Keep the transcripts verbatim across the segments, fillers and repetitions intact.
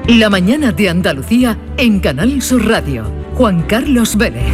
La mañana de Andalucía en Canal Sur Radio. Juan Carlos Vélez.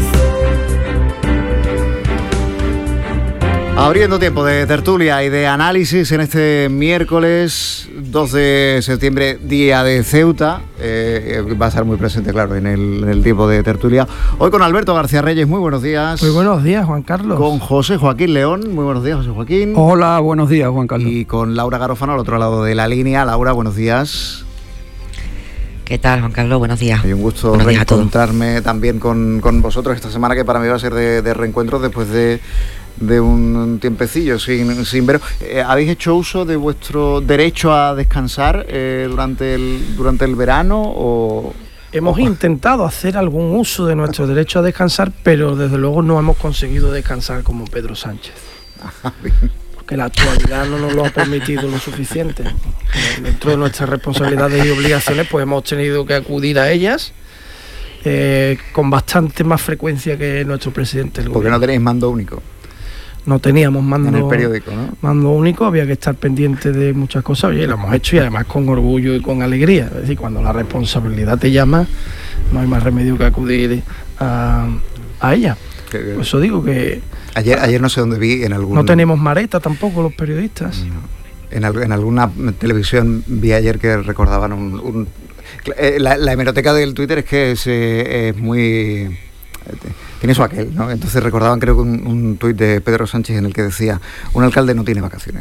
Abriendo tiempo de tertulia y de análisis en este miércoles dos de septiembre, día de Ceuta. Eh, va a estar muy presente, claro, en el, en el tiempo de tertulia. Hoy con Alberto García Reyes, muy buenos días. Muy buenos días, Juan Carlos. Con José Joaquín León, muy buenos días, José Joaquín. Hola, buenos días, Juan Carlos. Y con Laura Garófano al otro lado de la línea. Laura, buenos días. ¿Qué tal, Juan Carlos? Buenos días. Hay un gusto Buenos reencontrarme también con, con vosotros esta semana, que para mí va a ser de, de reencuentro después de, de un tiempecillo sin, sin veros. Eh, ¿Habéis hecho uso de vuestro derecho a descansar eh, durante, el, durante el verano? O Hemos o... intentado hacer algún uso de nuestro derecho a descansar, pero desde luego no hemos conseguido descansar como Pedro Sánchez. Ajá, bien. Que la actualidad no nos lo ha permitido lo suficiente. Dentro de nuestras responsabilidades y obligaciones, pues hemos tenido que acudir a ellas eh, con bastante más frecuencia que nuestro presidente. ¿Por qué no tenéis mando único? No teníamos mando, en el periódico, ¿no? Mando único, había que estar pendiente de muchas cosas. Oye, lo hemos hecho y además con orgullo y con alegría. Es decir, cuando la responsabilidad te llama, no hay más remedio que acudir a, a ella. Por eso digo que... Ayer, ayer no sé dónde vi en algún... No tenemos mareta tampoco los periodistas. No. En, en alguna televisión vi ayer que recordaban un... un la, la hemeroteca del Twitter es que es, es muy... Tiene su aquel, ¿no? Entonces recordaban, creo que un, un tuit de Pedro Sánchez en el que decía: un alcalde no tiene vacaciones.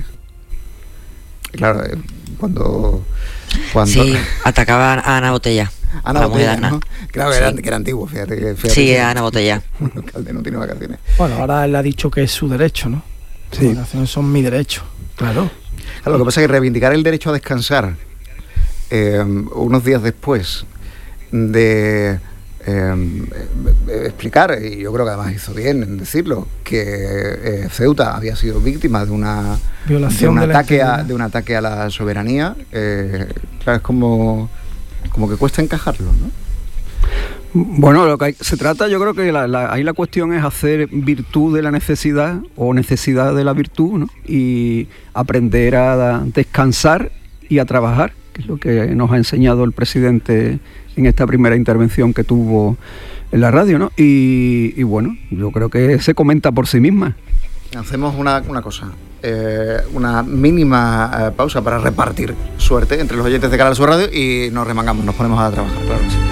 Y claro, cuando... cuando... Sí, atacaban a Ana Botella. Ana Botella, ¿no? Claro que, sí. era, que era antiguo, fíjate. Que, fíjate sí, que Ana Botella. Un alcalde no tiene vacaciones. Bueno, ahora él ha dicho que es su derecho, ¿no? Sí. Las vacaciones son mi derecho, claro. Claro, lo que pasa es que reivindicar el derecho a descansar eh, unos días después de eh, explicar, y yo creo que además hizo bien en decirlo, que eh, Ceuta había sido víctima de una violación de un, de, ataque la a, de un ataque a la soberanía, eh, claro, es como... como que cuesta encajarlo, ¿no? Bueno, lo que hay, se trata, yo creo que la, la, ahí la cuestión es hacer virtud de la necesidad o necesidad de la virtud, ¿no? Y aprender a descansar y a trabajar, que es lo que nos ha enseñado el presidente en esta primera intervención que tuvo en la radio, ¿no? Y, y bueno, yo creo que se comenta por sí misma. Hacemos una, una cosa, eh, una mínima eh, pausa para repartir suerte entre los oyentes de Canal Sur Radio y nos remangamos, nos ponemos a trabajar, claro que sí.